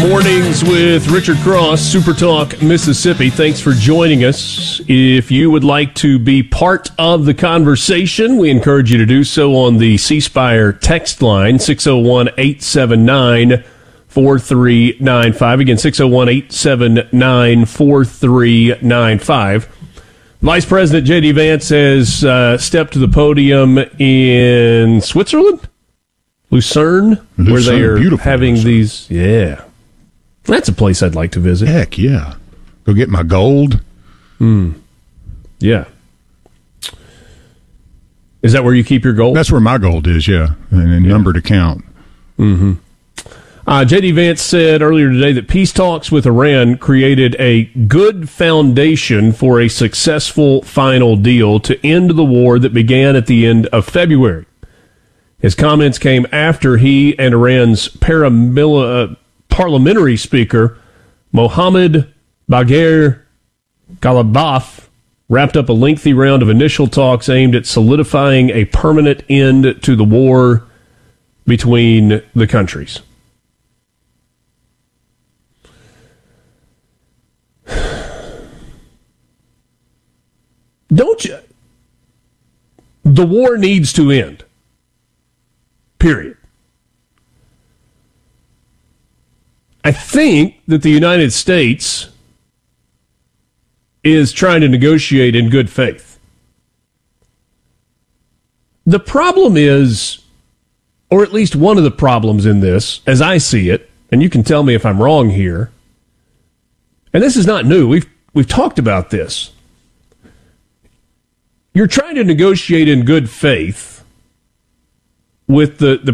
Mornings with Richard Cross, Super Talk, Mississippi. Thanks for joining us. If you would like to be part of the conversation, we encourage you to do so on the C Spire text line, 601-879-4395. Again, 601-879-4395. Vice President J.D. Vance has stepped to the podium in Switzerland? Lucerne, where they are having Lucerne. These... Yeah. That's a place I'd like to visit. Heck, yeah. Go get my gold. Yeah. Is that where you keep your gold? That's where my gold is, yeah. And a numbered account. J.D. Vance said earlier today that peace talks with Iran created a good foundation for a successful final deal to end the war that began at the end of February. His comments came after he and Iran's parliamentary speaker, Mohammad Bagher Ghalibaf, wrapped up a lengthy round of initial talks aimed at solidifying a permanent end to the war between the countries. Don't you? The war needs to end. Period. I think that the United States is trying to negotiate in good faith. The problem is, or at least one of the problems in this, as I see it, and you can tell me if I'm wrong here, and this is not new, we've talked about this. You're trying to negotiate in good faith with the